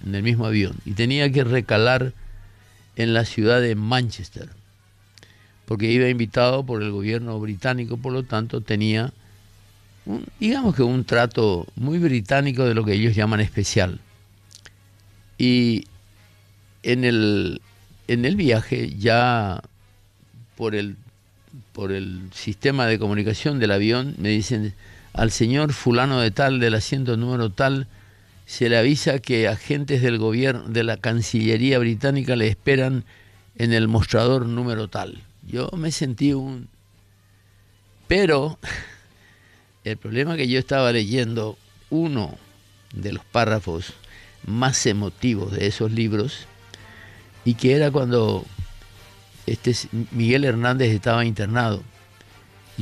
en el mismo avión, y tenía que recalar en la ciudad de Manchester, porque iba invitado por el gobierno británico, por lo tanto tenía, digamos que un trato muy británico de lo que ellos llaman especial. Y en el viaje, ya por el sistema de comunicación del avión, me dicen: al señor fulano de tal, del asiento número tal, se le avisa que agentes del gobierno, de la Cancillería británica, le esperan en el mostrador número tal. Yo me sentí Pero el problema es que yo estaba leyendo uno de los párrafos más emotivos de esos libros, y que era cuando Miguel Hernández estaba internado y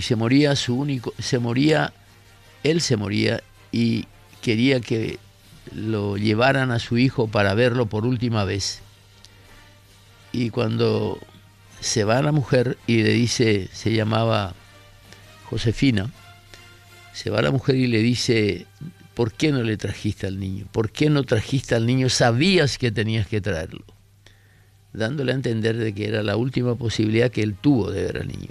él se moría y quería que lo llevaran a su hijo para verlo por última vez. Y cuando se va la mujer y le dice, se llamaba Josefina, se va la mujer y le dice: ¿por qué no le trajiste al niño? ¿Por qué no trajiste al niño? Sabías que tenías que traerlo. Dándole a entender de que era la última posibilidad que él tuvo de ver al niño.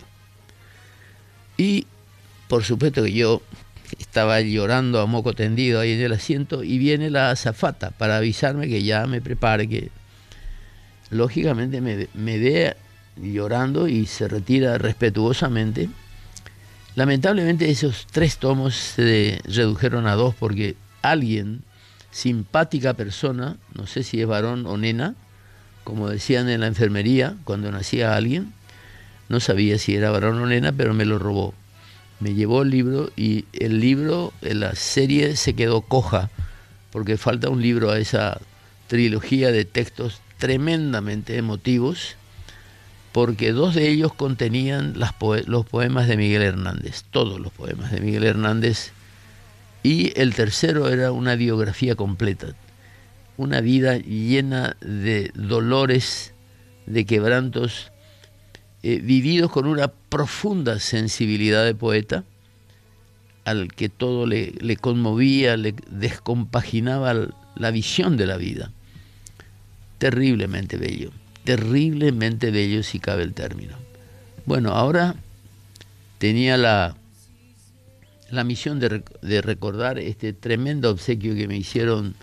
Y por supuesto que yo estaba llorando a moco tendido ahí en el asiento, y viene la azafata para avisarme que ya me prepare, que lógicamente me ve llorando y se retira respetuosamente. Lamentablemente esos 3 tomos se redujeron a 2 porque alguien, simpática persona, no sé si es varón o nena, como decían en la enfermería cuando nacía alguien, no sabía si era varón o nena, pero me lo robó. Me llevó el libro, y el libro, la serie se quedó coja, porque falta un libro a esa trilogía de textos tremendamente emotivos, porque 2 de ellos contenían los poemas de Miguel Hernández, todos los poemas de Miguel Hernández, y el tercero era una biografía completa, una vida llena de dolores, de quebrantos, vividos con una profunda sensibilidad de poeta, al que todo le conmovía, le descompaginaba la visión de la vida. Terriblemente bello si cabe el término. Bueno, ahora tenía la misión de recordar este tremendo obsequio que me hicieron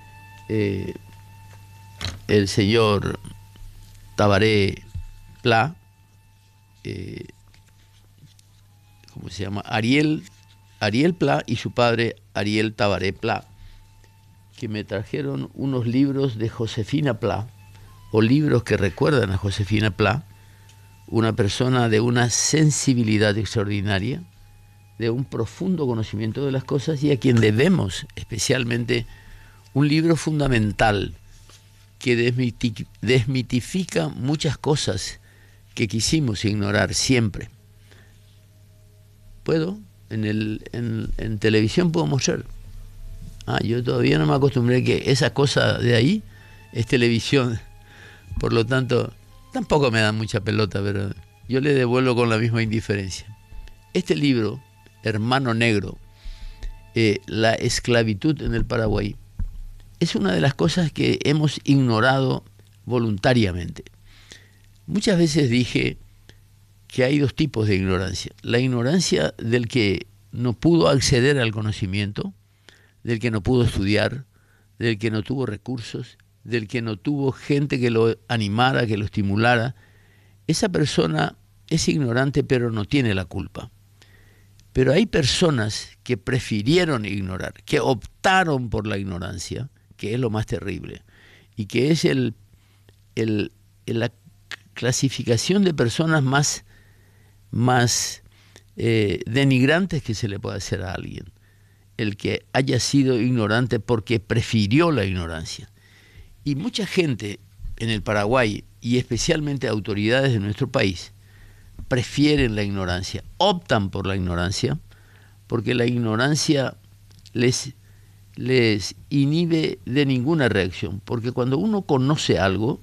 el señor Tabaré Pla, ¿cómo se llama? Ariel Pla y su padre Ariel Tabaré Pla, que me trajeron unos libros de Josefina Pla, o libros que recuerdan a Josefina Pla, una persona de una sensibilidad extraordinaria, de un profundo conocimiento de las cosas, y a quien debemos especialmente un libro fundamental que desmitifica muchas cosas que quisimos ignorar siempre. ¿Puedo? En televisión puedo mostrar. Yo todavía no me acostumbré que esa cosa de ahí es televisión. Por lo tanto, tampoco me dan mucha pelota, pero yo le devuelvo con la misma indiferencia. Este libro, Hermano Negro, la esclavitud en el Paraguay, es una de las cosas que hemos ignorado voluntariamente. Muchas veces dije que hay 2 tipos de ignorancia. La ignorancia del que no pudo acceder al conocimiento, del que no pudo estudiar, del que no tuvo recursos, del que no tuvo gente que lo animara, que lo estimulara. Esa persona es ignorante, pero no tiene la culpa. Pero hay personas que prefirieron ignorar, que optaron por la ignorancia, que es lo más terrible, y que es la clasificación de personas más denigrantes que se le puede hacer a alguien. El que haya sido ignorante porque prefirió la ignorancia. Y mucha gente en el Paraguay, y especialmente autoridades de nuestro país, prefieren la ignorancia, optan por la ignorancia, porque la ignorancia les inhibe de ninguna reacción. Porque cuando uno conoce algo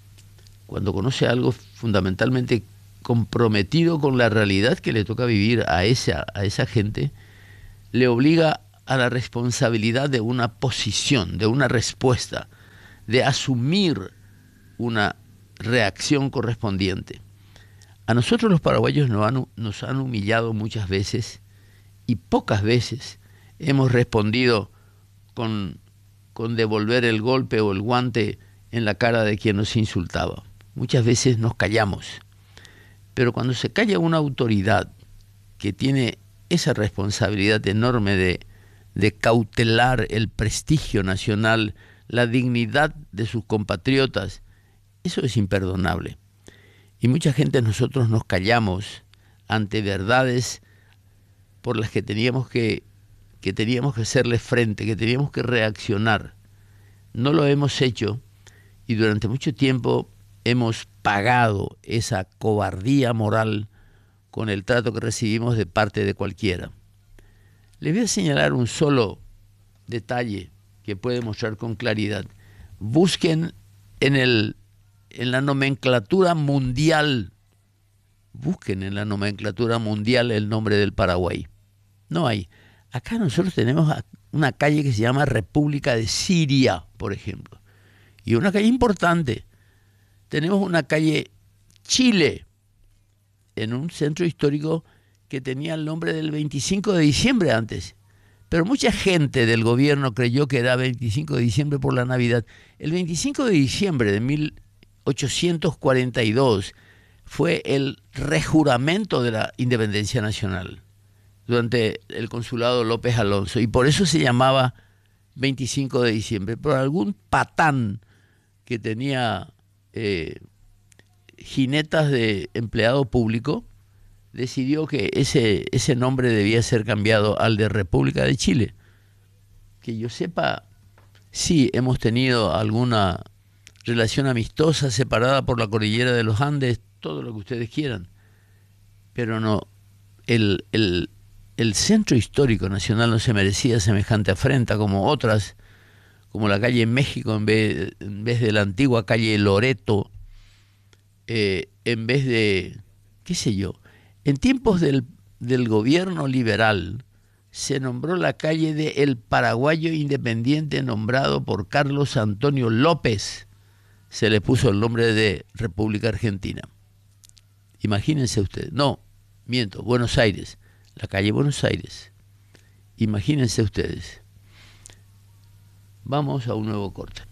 fundamentalmente comprometido con la realidad que le toca vivir a esa gente, le obliga a la responsabilidad de una posición, de una respuesta, de asumir una reacción correspondiente. A nosotros los paraguayos nos han humillado muchas veces y pocas veces hemos respondido con devolver el golpe o el guante en la cara de quien nos insultaba. Muchas veces nos callamos. Pero cuando se calla una autoridad que tiene esa responsabilidad enorme de cautelar el prestigio nacional, la dignidad de sus compatriotas, eso es imperdonable. Y mucha gente nosotros nos callamos ante verdades por las que teníamos que hacerle frente, que teníamos que reaccionar. No lo hemos hecho y durante mucho tiempo hemos pagado esa cobardía moral con el trato que recibimos de parte de cualquiera. Les voy a señalar un solo detalle que puede mostrar con claridad. Busquen en la nomenclatura mundial, busquen en la nomenclatura mundial el nombre del Paraguay. No hay. Acá nosotros tenemos una calle que se llama República de Siria, por ejemplo, y una calle importante. Tenemos una calle Chile, en un centro histórico que tenía el nombre del 25 de diciembre antes. Pero mucha gente del gobierno creyó que era 25 de diciembre por la Navidad. El 25 de diciembre de 1842 fue el rejuramento de la independencia nacional durante el consulado López Alonso, y por eso se llamaba 25 de diciembre. Por algún patán que tenía jinetas de empleado público, decidió que ese nombre debía ser cambiado al de República de Chile. Que yo sepa, sí hemos tenido alguna relación amistosa separada por la cordillera de los Andes, todo lo que ustedes quieran, pero no, el centro histórico nacional no se merecía semejante afrenta como otras, como la calle México en vez de la antigua calle Loreto, en vez de, qué sé yo, en tiempos del gobierno liberal se nombró la calle de El Paraguayo Independiente, nombrado por Carlos Antonio López. Se le puso el nombre de República Argentina. Imagínense ustedes. No, miento, Buenos Aires. La calle Buenos Aires. Imagínense ustedes. Vamos a un nuevo corte.